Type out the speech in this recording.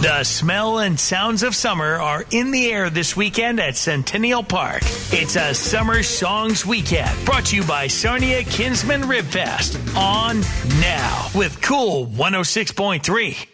The smell and sounds of summer are in the air this weekend at Centennial Park. It's a Summer Songs Weekend, brought to you by Sarnia Kinsman Rib Fest. On now with Cool 106.3.